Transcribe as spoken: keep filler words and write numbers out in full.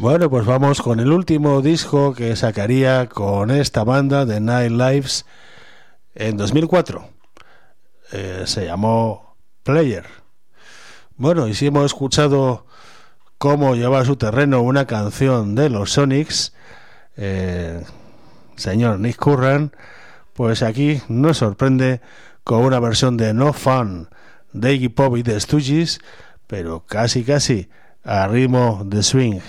Bueno, pues vamos con el último disco que sacaría con esta banda de Nine Lives en dos mil cuatro. Eh, se llamó Player. Bueno, y si hemos escuchado cómo lleva a su terreno una canción de los Sonics, eh, señor Nick Curran, pues aquí nos sorprende con una versión de No Fun de Iggy Pop y de Stooges, pero casi casi a ritmo de swing.